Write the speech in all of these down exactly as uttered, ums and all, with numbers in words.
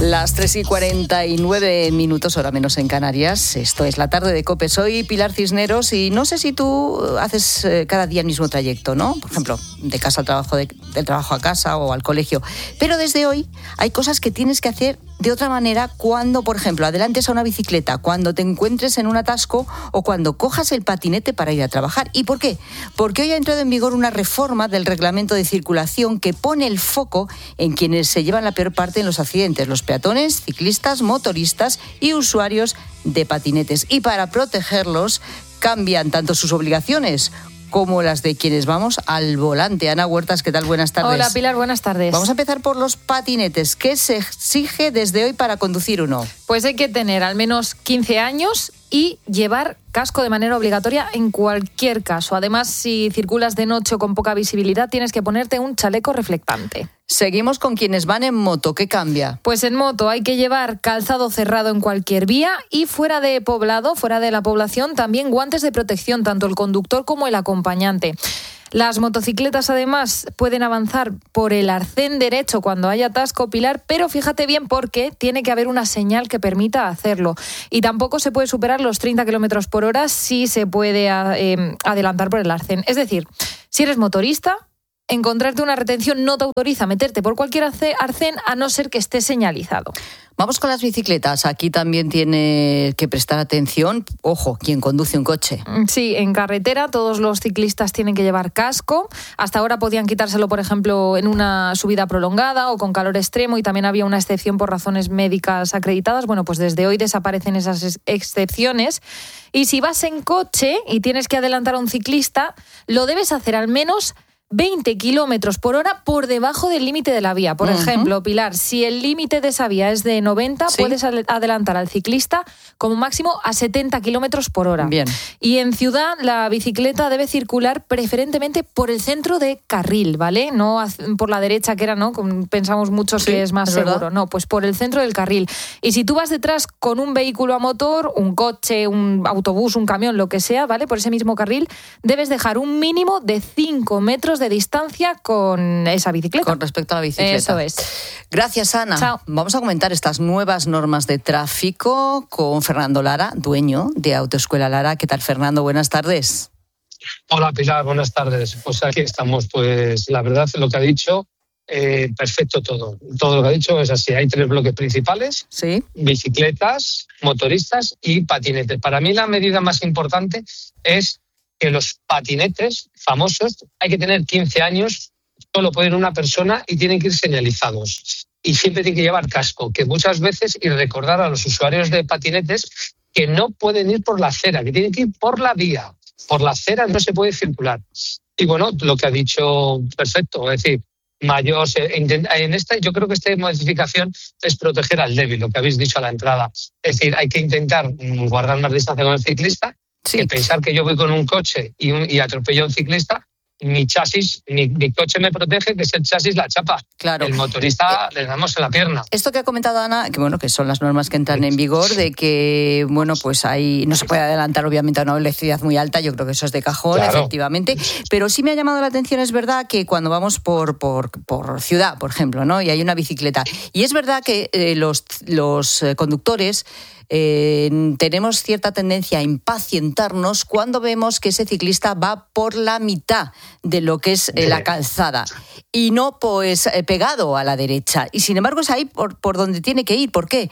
Las tres y cuarenta y nueve minutos, hora menos en Canarias. Esto es la tarde de COPE. Soy Pilar Cisneros y no sé si tú haces eh, cada día el mismo trayecto, ¿no? Por ejemplo, de casa al trabajo, de, del trabajo a casa o al colegio. Pero desde hoy hay cosas que tienes que hacer de otra manera cuando, por ejemplo, adelantes a una bicicleta, cuando te encuentres en un atasco o cuando cojas el patinete para ir a trabajar. ¿Y por qué? Porque hoy ha entrado en vigor una reforma del reglamento de circulación que pone el foco en quienes se llevan la peor parte en los accidentes, los peatones, ciclistas, motoristas y usuarios de patinetes. Y para protegerlos cambian tanto sus obligaciones como las de quienes vamos al volante. Ana Huertas, ¿qué tal? Buenas tardes. Hola, Pilar, buenas tardes. Vamos a empezar por los patinetes. ¿Qué se exige desde hoy para conducir uno? Pues hay que tener al menos quince años y llevar casco de manera obligatoria en cualquier caso. Además, si circulas de noche o con poca visibilidad, tienes que ponerte un chaleco reflectante. Seguimos con quienes van en moto. ¿Qué cambia? Pues en moto hay que llevar calzado cerrado en cualquier vía y fuera de poblado, fuera de la población, también guantes de protección, tanto el conductor como el acompañante. Las motocicletas, además, pueden avanzar por el arcén derecho cuando haya atasco, Pilar, pero fíjate bien porque tiene que haber una señal que permita hacerlo. Y tampoco se puede superar los treinta kilómetros por hora si se puede eh, adelantar por el arcén. Es decir, si eres motorista, encontrarte una retención no te autoriza a meterte por cualquier arcén a no ser que esté señalizado. Vamos con las bicicletas. Aquí también tiene que prestar atención. Ojo, quien conduce un coche. Sí, en carretera todos los ciclistas tienen que llevar casco. Hasta ahora podían quitárselo, por ejemplo, en una subida prolongada o con calor extremo, y también había una excepción por razones médicas acreditadas. Bueno, pues desde hoy desaparecen esas excepciones. Y si vas en coche y tienes que adelantar a un ciclista, lo debes hacer al menos veinte kilómetros por hora por debajo del límite de la vía. Por uh-huh. ejemplo, Pilar, si el límite de esa vía es de noventa, ¿sí?, puedes adelantar al ciclista como máximo a setenta kilómetros por hora. Bien. Y en ciudad, la bicicleta debe circular preferentemente por el centro de carril, ¿vale? No por la derecha, que era, ¿no? Pensamos muchos sí, que es más es seguro. Verdad. No, pues por el centro del carril. Y si tú vas detrás con un vehículo a motor, un coche, un autobús, un camión, lo que sea, ¿vale?, por ese mismo carril, debes dejar un mínimo de cinco metros de de distancia con esa bicicleta. Con respecto a la bicicleta. Eso es. Gracias, Ana. Chao. Vamos a comentar estas nuevas normas de tráfico con Fernando Lara, dueño de Autoescuela Lara. ¿Qué tal, Fernando? Buenas tardes. Hola, Pilar. Buenas tardes. Pues aquí estamos. Pues la verdad, lo que ha dicho, eh, perfecto todo. Todo lo que ha dicho es así. Hay tres bloques principales. Sí. Bicicletas, motoristas y patinetes. Para mí la medida más importante es que los patinetes famosos hay que tener quince años, solo puede ir una persona y tienen que ir señalizados. Y siempre tienen que llevar casco, que muchas veces, y recordar a los usuarios de patinetes que no pueden ir por la acera, que tienen que ir por la vía. Por la acera no se puede circular. Y bueno, lo que ha dicho, perfecto, es decir, mayor, en esta, yo creo que esta modificación es proteger al débil, lo que habéis dicho a la entrada. Es decir, hay que intentar guardar más distancia con el ciclista. Sí. Que pensar que yo voy con un coche y, un, y atropello a un ciclista, mi chasis, mi, mi coche me protege, que es el chasis la chapa. Claro. El motorista eh, le damos en la pierna. Esto que ha comentado Ana, que bueno, que son las normas que entran en vigor, de que bueno, pues hay, no se puede adelantar obviamente a una velocidad muy alta, yo creo que eso es de cajón, claro, efectivamente, pero sí me ha llamado la atención, es verdad, que cuando vamos por, por, por ciudad, por ejemplo, ¿no?, y hay una bicicleta, y es verdad que eh, los, los conductores Eh, tenemos cierta tendencia a impacientarnos cuando vemos que ese ciclista va por la mitad de lo que es eh, la calzada y no pues eh, pegado a la derecha, y sin embargo es ahí por, por donde tiene que ir. ¿Por qué?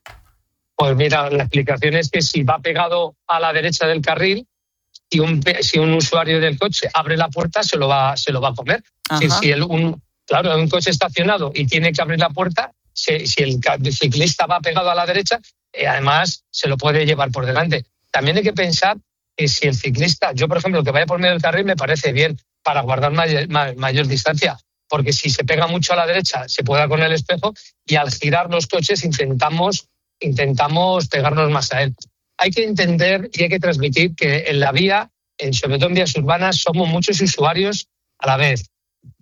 Pues mira, la explicación es que si va pegado a la derecha del carril y un, si un usuario del coche abre la puerta, se lo va, se lo va a comer. Si, si el, un, claro, un coche estacionado y tiene que abrir la puerta, si, si el ciclista va pegado a la derecha, Eh, además se lo puede llevar por delante. También hay que pensar que si el ciclista, yo por ejemplo, que vaya por medio del carril me parece bien para guardar mayor, mayor distancia, porque si se pega mucho a la derecha se puede con el espejo y al girar los coches intentamos, intentamos pegarnos más a él. Hay que entender y hay que transmitir que en la vía, en, sobre todo en vías urbanas, somos muchos usuarios a la vez.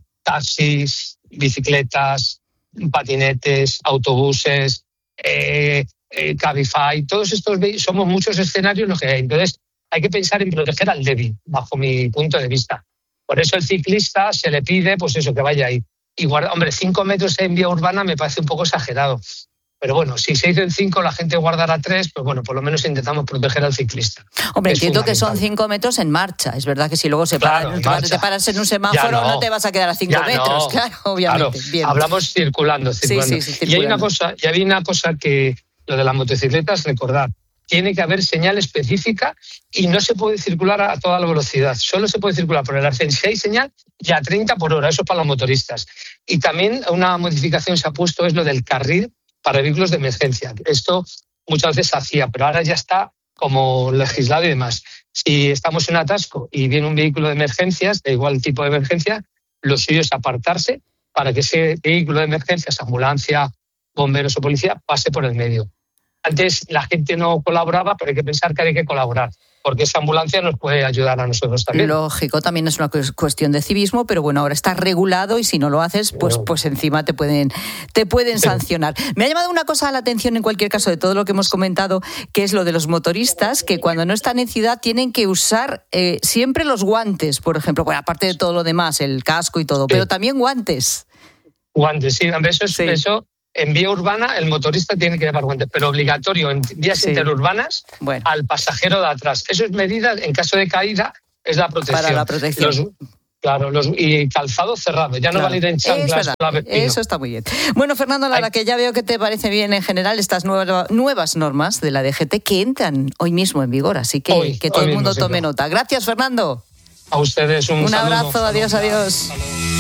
Taxis, bicicletas, patinetes, autobuses, eh, eh, Cabify, todos estos somos muchos escenarios los que hay. Entonces hay que pensar en proteger al débil, bajo mi punto de vista. Por eso el ciclista se le pide, pues eso, que vaya ahí. Y guarda, hombre, cinco metros en vía urbana me parece un poco exagerado. Pero bueno, si se dicen cinco, la gente guardará tres, pues bueno, por lo menos intentamos proteger al ciclista. Hombre, es entiendo que son cinco metros en marcha. Es verdad que si luego se claro, para, te paras en un semáforo, no. no te vas a quedar a cinco metros, no. claro, obviamente. Claro. Bien. Hablamos circulando, circulando. Sí, sí, sí, circulando. Y hay una cosa, y hay una cosa que lo de las motocicletas, recordar, tiene que haber señal específica y no se puede circular a toda la velocidad. Solo se puede circular por el arcén si hay señal y a treinta por hora. Eso es para los motoristas. Y también una modificación se ha puesto es lo del carril para vehículos de emergencia. Esto muchas veces se hacía, pero ahora ya está como legislado y demás. Si estamos en un atasco y viene un vehículo de emergencias, da igual el tipo de emergencia, lo suyo es apartarse para que ese vehículo de emergencias, ambulancia, bomberos o policía, pase por el medio. Antes la gente no colaboraba, pero hay que pensar que hay que colaborar, porque esa ambulancia nos puede ayudar a nosotros también. Lógico, también es una cuestión de civismo, pero bueno, ahora está regulado y si no lo haces, pues, bueno. pues encima te pueden, te pueden sancionar. Me ha llamado una cosa a la atención en cualquier caso de todo lo que hemos comentado, que es lo de los motoristas, que cuando no están en ciudad tienen que usar eh, siempre los guantes, por ejemplo, bueno, aparte de todo lo demás, el casco y todo, sí. pero también guantes. Guantes, sí, eso es... Sí. eso En vía urbana el motorista tiene que llevar guantes, pero obligatorio en vías sí. interurbanas bueno. al pasajero de atrás. Eso es medida, en caso de caída, es la protección. Para la protección. Los, claro, los, y calzado cerrado. Ya claro. no vale ir en chanclas. Eso está muy bien. Bueno, Fernando Lara, Ay. que ya veo que te parece bien en general estas nuevas, nuevas normas de la D G T que entran hoy mismo en vigor, así que hoy, que todo el mundo tome mismo. nota. Gracias, Fernando. A ustedes un, un saludo. abrazo, adiós, adiós.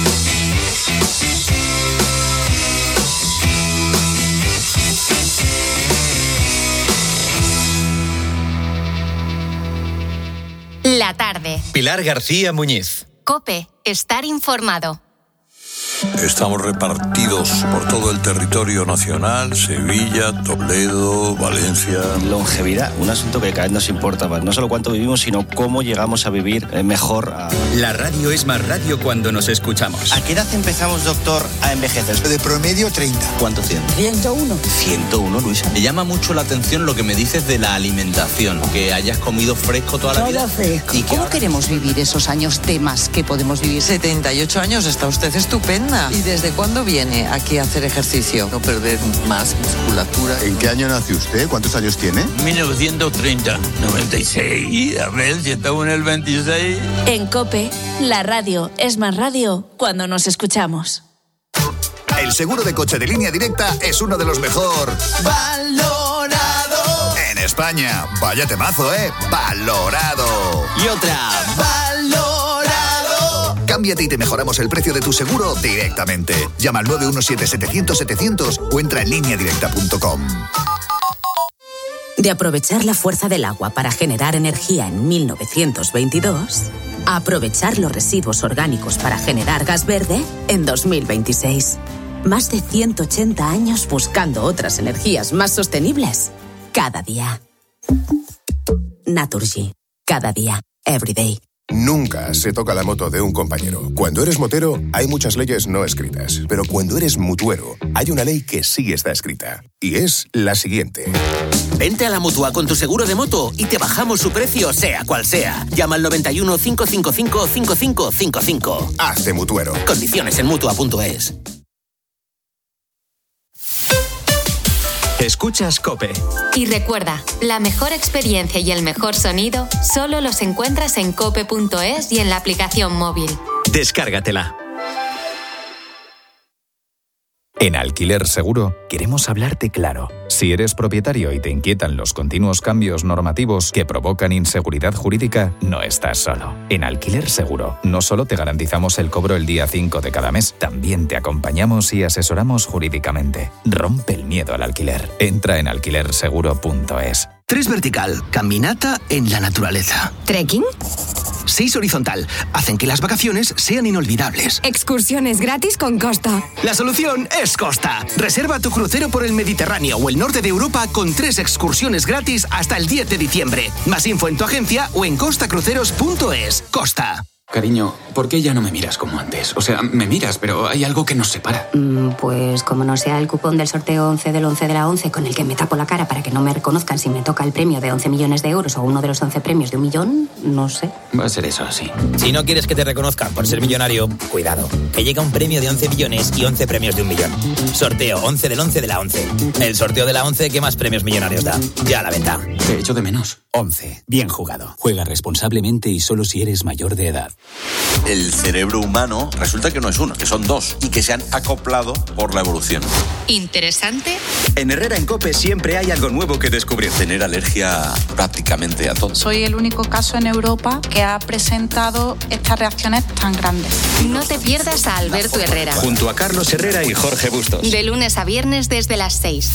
La tarde. Pilar García Muñiz. COPE. Estar informado. Estamos repartidos por todo el territorio nacional, Sevilla, Toledo, Valencia. Longevidad, un asunto que cada vez nos importa más. No solo cuánto vivimos, sino cómo llegamos a vivir mejor. A... La radio es más radio cuando nos escuchamos. ¿A qué edad empezamos, doctor, a envejecer? De promedio, treinta. ¿Cuánto tiene? ciento uno. ciento uno, Luisa. Me llama mucho la atención lo que me dices de la alimentación, que hayas comido fresco toda la Todo vida. fresco. ¿Y cómo ahora... queremos vivir esos años temas que podemos vivir? setenta y ocho años, está usted estupenda. ¿Y desde cuándo viene aquí a hacer ejercicio? No perder más musculatura. ¿En qué año nació usted? ¿Cuántos años tiene? mil novecientos treinta. noventa y seis. A ver si estamos en el veintiséis. En COPE, la radio es más radio cuando nos escuchamos. El seguro de coche de Línea Directa es uno de los mejor valorado en España. Vaya temazo, ¿eh? Valorado. Y otra. Valorado. Cámbiate y te mejoramos el precio de tu seguro directamente. Llama al nueve uno siete, setecientos, setecientos o entra en línea directa punto com. De aprovechar la fuerza del agua para generar energía en mil novecientos veintidós, a aprovechar los residuos orgánicos para generar gas verde en dos mil veintiséis. Más de ciento ochenta años buscando otras energías más sostenibles. Cada día. Naturgy. Cada día. Every day. Nunca se toca la moto de un compañero. Cuando eres motero, hay muchas leyes no escritas. Pero cuando eres mutuero, hay una ley que sí está escrita. Y es la siguiente. Vente a la Mutua con tu seguro de moto y te bajamos su precio, sea cual sea. Llama al noventa y uno, cinco cinco cinco, cinco cinco cinco cinco. Hazte mutuero. Condiciones en mutua punto es. Escuchas COPE. Y recuerda, la mejor experiencia y el mejor sonido solo los encuentras en cope punto es y en la aplicación móvil. Descárgatela. En Alquiler Seguro queremos hablarte claro. Si eres propietario y te inquietan los continuos cambios normativos que provocan inseguridad jurídica, no estás solo. En Alquiler Seguro no solo te garantizamos el cobro el día cinco de cada mes, también te acompañamos y asesoramos jurídicamente. Rompe el miedo al alquiler. Entra en alquiler seguro punto es. Tres vertical, caminata en la naturaleza. ¿Trekking? Seis horizontal, hacen que las vacaciones sean inolvidables. Excursiones gratis con Costa. La solución es Costa. Reserva tu crucero por el Mediterráneo o el norte de Europa con tres excursiones gratis hasta el diez de diciembre. Más info en tu agencia o en costa cruceros punto es. Costa. Cariño, ¿por qué ya no me miras como antes? O sea, me miras, pero hay algo que nos separa. Mm, pues como no sea el cupón del sorteo once del once de la once con el que me tapo la cara para que no me reconozcan si me toca el premio de once millones de euros o uno de los once premios de un millón, no sé. Va a ser eso así. Si no quieres que te reconozcan por ser millonario, cuidado, que llega un premio de once millones y once premios de un millón. Sorteo once del once de la once. El sorteo de la once que más premios millonarios da. Ya a la venta. Te echo de menos. once. Bien jugado. Juega responsablemente y solo si eres mayor de edad. El cerebro humano resulta que no es uno, que son dos y que se han acoplado por la evolución. ¿Interesante? En Herrera en COPE siempre hay algo nuevo que descubrir. Tener alergia prácticamente a todo. Soy el único caso en Europa que ha presentado estas reacciones tan grandes. No te pierdas a Alberto Herrera. Junto a Carlos Herrera y Jorge Bustos. De lunes a viernes desde las seis.